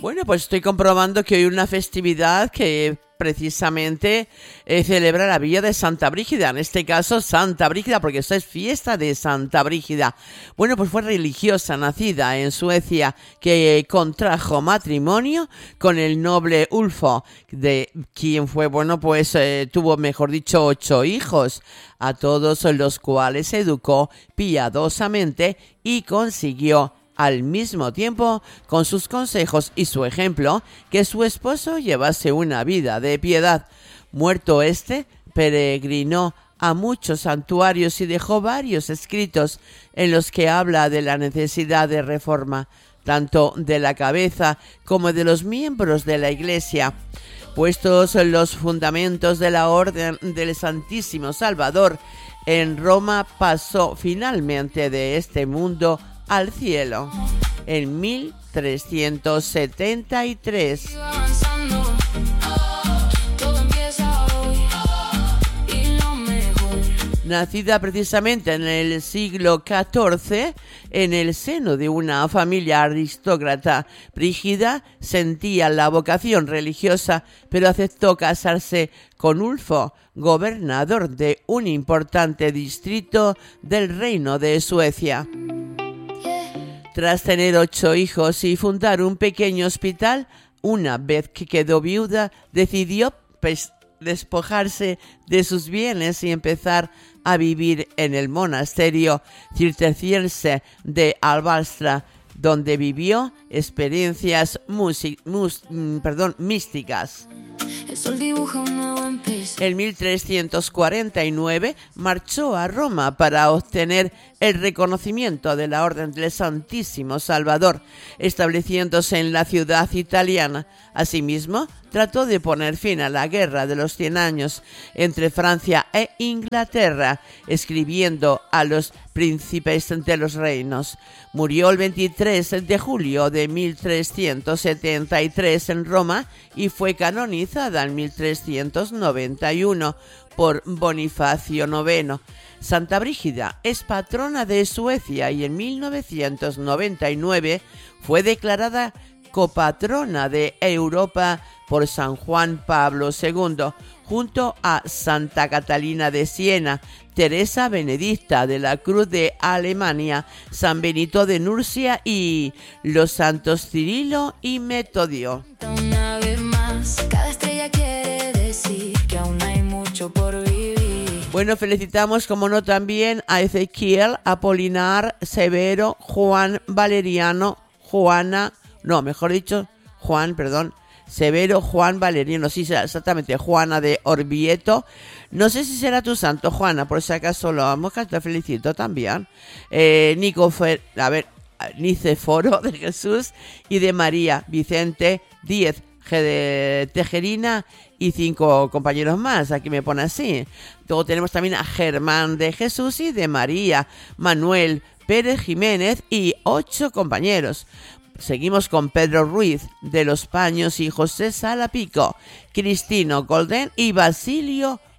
Bueno, pues estoy comprobando que hay una festividad que precisamente celebra la villa de Santa Brígida, en este caso Santa Brígida, porque esta es fiesta de Santa Brígida. Bueno, pues fue religiosa nacida en Suecia que contrajo matrimonio con el noble Ulfo, de quien fue, bueno, pues tuvo, mejor dicho, 8 hijos, a todos los cuales educó piadosamente y consiguió al mismo tiempo, con sus consejos y su ejemplo, que su esposo llevase una vida de piedad. Muerto este, peregrinó a muchos santuarios y dejó varios escritos en los que habla de la necesidad de reforma, tanto de la cabeza como de los miembros de la Iglesia. Puestos los fundamentos de la Orden del Santísimo Salvador, en Roma pasó finalmente de este mundo al cielo en 1373. Nacida precisamente en el siglo XIV, en el seno de una familia aristócrata, Brígida sentía la vocación religiosa, pero aceptó casarse con Ulfo, gobernador de un importante distrito del Reino de Suecia. Tras tener 8 hijos y fundar un pequeño hospital, una vez que quedó viuda, decidió despojarse de sus bienes y empezar a vivir en el monasterio Cisterciense de Alvastra, donde vivió experiencias místicas. En 1349 marchó a Roma para obtener el reconocimiento de la Orden del Santísimo Salvador, estableciéndose en la ciudad italiana. Asimismo, trató de poner fin a la Guerra de los 100 años entre Francia e Inglaterra, escribiendo a los príncipes de los reinos. Murió el 23 de julio de 1373 en Roma y fue canonizada en 1391 por Bonifacio IX. Santa Brígida es patrona de Suecia y en 1999 fue declarada copatrona de Europa por San Juan Pablo II, junto a Santa Catalina de Siena, Teresa Benedicta de la Cruz de Alemania, San Benito de Nursia y los santos Cirilo y Metodio. Una vez más, cada estrella quiere decir que aún hay mucho por vivir. Bueno, felicitamos, como no, también a Ezequiel, Apolinar, Severo, Juan Valeriano, Severo, Juan Valeriano, sí, exactamente, Juana de Orvieto. No sé si será tu santo, Juana, por si acaso lo vamos a te felicito también. Niceforo de Jesús y de María, Vicente, 10 de Tejerina y 5 compañeros más, aquí me pone así. Luego tenemos también a Germán de Jesús y de María, Manuel Pérez Jiménez y 8 compañeros. Seguimos con Pedro Ruiz de los Paños y José Salapico, Cristino Golden y Basilio